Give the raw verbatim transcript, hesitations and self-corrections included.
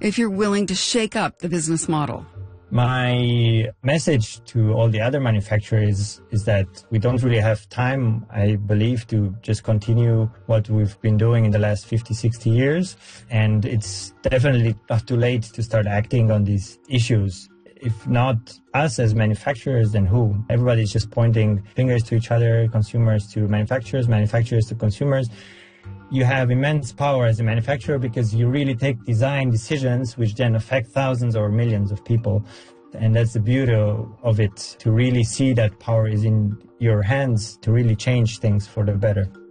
if you're willing to shake up the business model? My message to all the other manufacturers is that we don't really have time, I believe, to just continue what we've been doing in the last fifty, sixty years. And it's definitely not too late to start acting on these issues. If not us as manufacturers, then who? Everybody's just pointing fingers to each other, consumers to manufacturers, manufacturers to consumers. You have immense power as a manufacturer because you really take design decisions which then affect thousands or millions of people. And that's the beauty of it, to really see that power is in your hands to really change things for the better.